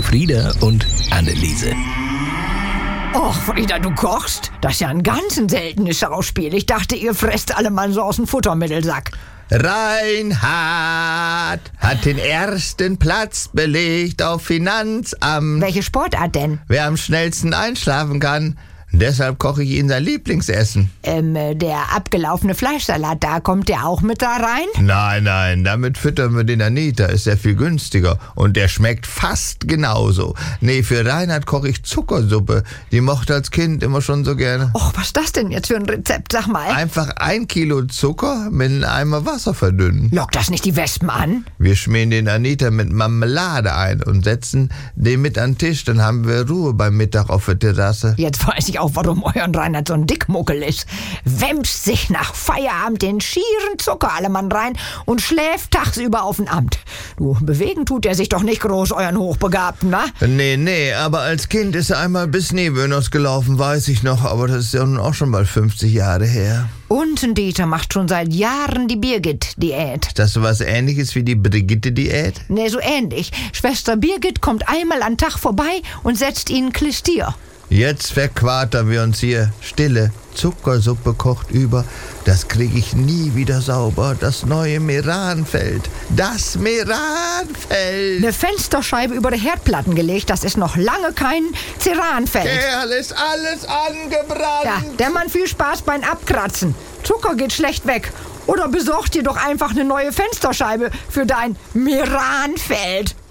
Frieda und Anneliese. Och, Frieda, du kochst? Das ist ja ein ganz seltenes Schauspiel. Ich dachte, ihr fresst alle mal so aus dem Futtermittelsack. Reinhard hat den ersten Platz belegt auf Finanzamt. Welche Sportart denn? Wer am schnellsten einschlafen kann. Deshalb koche ich Ihnen sein Lieblingsessen. Der abgelaufene Fleischsalat, da kommt der auch mit da rein? Nein, damit füttern wir den Anita. Ist ja viel günstiger. Und der schmeckt fast genauso. Nee, für Reinhard koche ich Zuckersuppe. Die mochte als Kind immer schon so gerne. Och, was ist das denn jetzt für ein Rezept, sag mal? Einfach 1 Kilo Zucker mit einem Eimer Wasser verdünnen. Lockt das nicht die Wespen an? Wir schmieren den Anita mit Marmelade ein und setzen den mit an den Tisch. Dann haben wir Ruhe beim Mittag auf der Terrasse. Jetzt weiß ich auch, warum euren Reinhard so ein Dickmuckel ist. Wemst sich nach Feierabend den schieren Zuckerallemann rein und schläft tagsüber auf dem Amt. Du, bewegen tut er sich doch nicht groß, euren Hochbegabten, wa? Nee, aber als Kind ist er einmal bis Neböners gelaufen, weiß ich noch. Aber das ist ja nun auch schon bald 50 Jahre her. Und ein Dieter macht schon seit Jahren die Birgit-Diät. Ist das so was Ähnliches wie die Brigitte-Diät? Nee, so ähnlich. Schwester Birgit kommt einmal am Tag vorbei und setzt ihnen Klistier. Jetzt verquartern wir uns hier. Stille. Zuckersuppe kocht über. Das kriege ich nie wieder sauber. Das neue Meranfeld. Das Meranfeld. Eine Fensterscheibe über die Herdplatten gelegt, das ist noch lange kein Ceranfeld. Kerl, ist alles angebrannt. Ja, der Mann, viel Spaß beim Abkratzen. Zucker geht schlecht weg. Oder besorg dir doch einfach eine neue Fensterscheibe für dein Meranfeld.